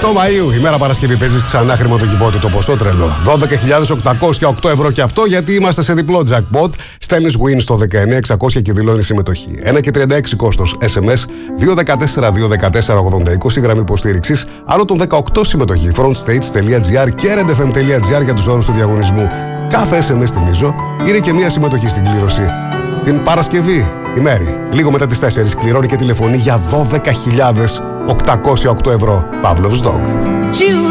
Μαΐου, ημέρα Παρασκευή, παίζεις ξανά χρηματοκιβώτιο, το ποσό τρελό. 12.808 ευρώ και αυτό γιατί είμαστε σε διπλό jackpot. Στέλνεις win στο 19600 και δηλώνεις συμμετοχή. 1,36 κόστος SMS, 214-214-80-20 γραμμή υποστήριξης. Άλλο των 18 συμμετοχή. Frontstage.gr και redfm.gr για τους όρους του διαγωνισμού. Κάθε SMS, θυμίζω, είναι και μία συμμετοχή στην κλήρωση. Την Παρασκευή, η Μέρη, λίγο μετά τις 4, κληρώνει και τηλεφωνεί για 12.808 ευρώ. Pavlov's Dog.